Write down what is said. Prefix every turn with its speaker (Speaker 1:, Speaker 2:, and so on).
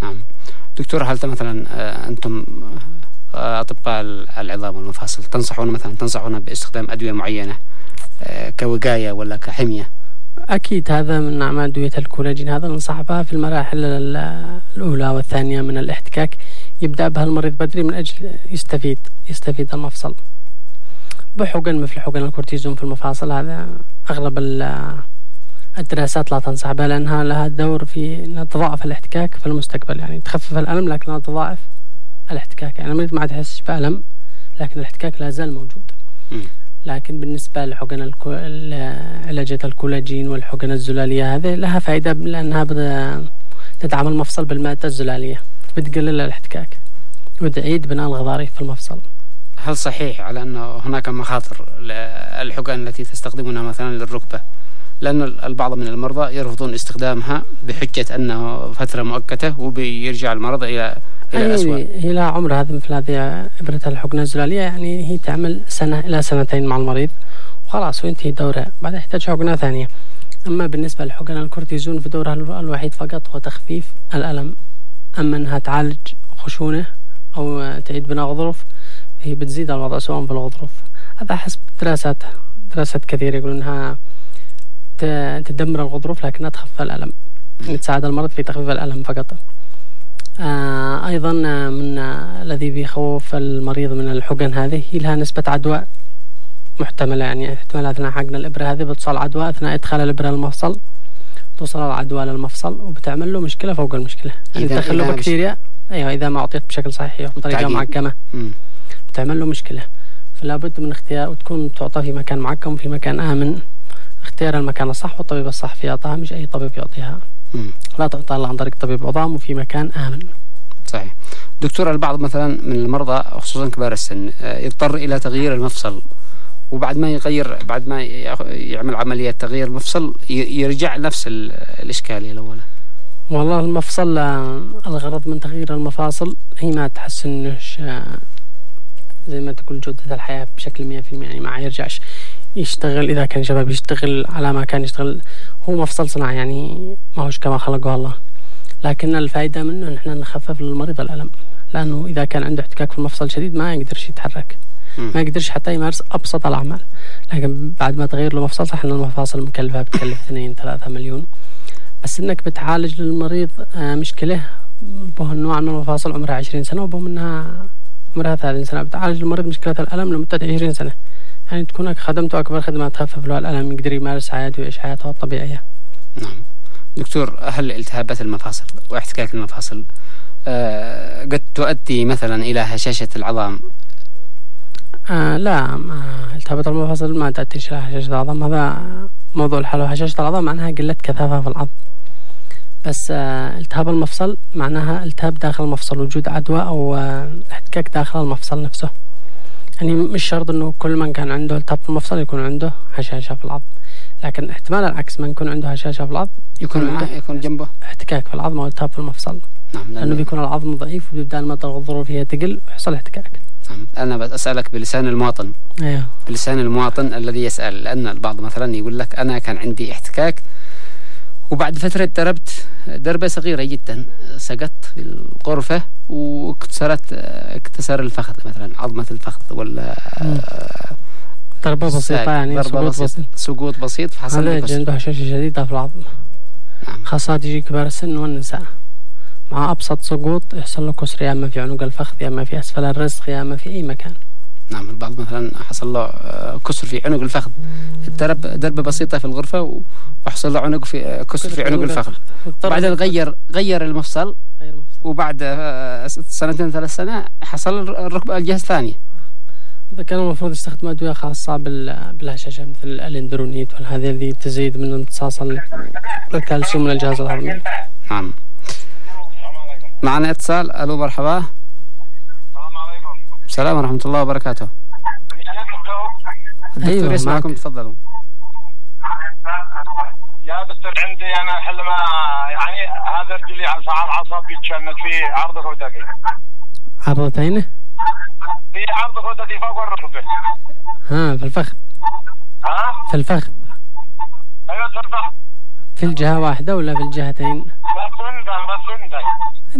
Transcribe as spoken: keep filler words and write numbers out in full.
Speaker 1: نعم دكتور، هل مثلا أنتم أطباء العظام والمفاصل تنصحون مثلا تنصحون باستخدام أدوية معينة كوقاية ولا كحمية؟
Speaker 2: أكيد هذا من أعمال أدوية الكولاجين، هذا ننصح بها في المراحل الأولى والثانية من الاحتكاك، يبدأ بها المريض بدري من أجل يستفيد يستفيد المفصل بحقن مثل حقن الكورتيزون في المفاصل. هذا أغلب الدراسات لا تنصح بها لأنها لها دور في أنها تضاعف الاحتكاك في المستقبل، يعني تخفف الألم لكنها تضاعف الاحتكاك. يعني المريض ما تحسش بألم لكن الاحتكاك لا زال موجود. م. لكن بالنسبة لحقن الكو... علاجات الكولاجين والحقن الزلالية هذه لها فائدة لأنها بد... تدعم المفصل بالمادة الزلالية، بتقلل الاحتكاك وتعيد بناء الغضاريف في المفصل.
Speaker 1: هل صحيح على أن هناك مخاطر للحقن التي تستخدمونها مثلا للركبة؟ لأن البعض من المرضى يرفضون استخدامها بحجة أنه فترة مؤقتة وبيرجع المرض إلى إلى أسوأ.
Speaker 2: هي لا عمر هذا مثل هذه إبرة الحقن الزلالية، يعني هي تعمل سنة إلى سنتين مع المريض وخلاص وينتهي دورها، بعد يحتاج حقنة ثانية. أما بالنسبة لحقن الكورتيزون في دورها الوحيد فقط هو تخفيف الألم، أما أنها تعالج خشونة أو تعيد بناء غضروف هي بتزيد الوضع سواء في الغضروف. هذا حسب دراسات دراسات كثيرة يقولون أنها تدمر الغضروف لكنها تخفف الألم، يعني تساعد المرض في تخفيف الألم فقط. آه أيضا من آه الذي بيخوف المريض من الحقن هذه هي لها نسبة عدوى محتملة، يعني احتمال أثناء حقن الإبرة هذه بتصل عدوى أثناء إدخال الإبرة للمفصل، توصل العدوى للمفصل وبتعمل له مشكلة فوق المشكلة، يعني تدخل له بكتيريا. أيوة إذا ما أعطيت بشكل صحيح بطريقة معقمة بتعمل له مشكلة. فلا بد من اختيار وتكون تعطى في مكان معقم في مكان آمن، اختيار المكان الصح والطبيب الصح في إعطاها، مش أي طبيب يعطيها. مم. لا تعطى الله عن طريق طبيب عظام وفي مكان آمن.
Speaker 1: صحيح. دكتور، البعض مثلا من المرضى خصوصا كبار السن يضطر إلى تغيير المفصل، وبعد ما يغير بعد ما يعمل عملية تغيير المفصل يرجع نفس الإشكالية الأولى.
Speaker 2: والله المفصل الغرض من تغيير المفاصل هي ما تحسنش زي ما تقول جودة الحياة بشكل مية في المية، يعني ما يرجعش يشتغل إذا كان شباب يشتغل على ما كان يشتغل. هو مفصل صناعي يعني ما هوش كما خلقه الله، لكن الفائدة منه نحن نخفف للمريض الألم، لأنه إذا كان عنده احتكاك في المفصل شديد ما يقدرش يتحرك، ما يقدرش حتى يمارس أبسط الأعمال. لكن بعد ما تغير له مفصل، صح إن المفاصل مكلفة بتكلف اثنين ثلاثة مليون، بس إنك بتعالج للمريض مشكلة به النوع من المفاصل عمرها عشرين سنة وبه منها عمرها ثلاثين سنة، بتعالج المريض مشكلة الألم لمدة عشرين سنة، يعني تكون خدمته أكبر خدمة تخفف له الألم، يقدر يمارس حياته ويعيش حياته الطبيعية.
Speaker 1: نعم دكتور، هل التهابات المفاصل واحتكاك المفاصل آه قد تؤدي مثلا إلى هشاشة العظام؟
Speaker 2: آه لا، التهابات المفاصل ما تؤدي إلى هشاشة العظام، هذا موضوع الحل. هشاشة العظام معناها قلة كثافة في العظم، بس آه التهاب المفصل معناها التهاب داخل المفصل، وجود عدوى أو آه احتكاك داخل المفصل نفسه. يعني مش شرط انه كل من كان عنده التهاب في المفصل يكون عنده هشاشة في العظم، لكن احتمال العكس، من يكون عنده هشاشة في العظم
Speaker 1: يكون معه يكون جنبه
Speaker 2: احتكاك في العظم او التهاب في المفصل. نعم، لانه بيكون العظم ضعيف وبيبدا المادة الغضروفية تقل ويحصل احتكاك.
Speaker 1: نعم، انا بسألك بلسان المواطن.
Speaker 2: ايوه،
Speaker 1: بلسان المواطن الذي يسأل، لان البعض مثلا يقول لك انا كان عندي احتكاك وبعد فترة دربت دربة صغيرة جدا، سقطت في الغرفة واكتسرت اكتسر الفخذ مثلا، عظمة الفخذ ولا
Speaker 2: ضربة بسيطة، يعني سقوط بسيط
Speaker 1: سقوط بسيط فحصل
Speaker 2: هذا عنده هشاشة شديدة في العظم. نعم. خاصة تجي كبار السن والنساء، مع أبسط سقوط يحصل له كسر، يا إما في عنق الفخذ يا إما في أسفل الرزق يا إما في أي مكان.
Speaker 1: نعم، البعض مثلا حصل له كسر في عنق الفخذ، درب دربة بسيطة في الغرفة وحصل له عنق في كسر في عنق الفخذ، بعدين غير غير المفصل، وبعد سنتين ثلاث سنة حصل الركبة الجهة الثانية.
Speaker 2: إذا كان المفروض يستخدم أدوية خاصة بالهشاشة مثل الإندرونيت والهذه اللي تزيد من امتصاص الكالسيوم من الجهاز الهضمي.
Speaker 1: نعم. معنا اتصال. ألو مرحبا.
Speaker 3: السلام عليكم.
Speaker 1: السلام ورحمة الله وبركاته. الدكتور أيوة يسمعكم، تفضلوا.
Speaker 3: يا دكتور، عندي أنا حلما يعني هذا رجلي على العصب يتشنج في عرض خدتي.
Speaker 2: عرضتين؟
Speaker 3: في عرض خدتي فوق الركبة.
Speaker 2: ها، في الفخذ.
Speaker 3: ها؟
Speaker 2: في الفخذ.
Speaker 3: أيوة في الفخذ.
Speaker 2: في الجهة واحدة ولا في الجهتين؟
Speaker 3: بس انت بس انت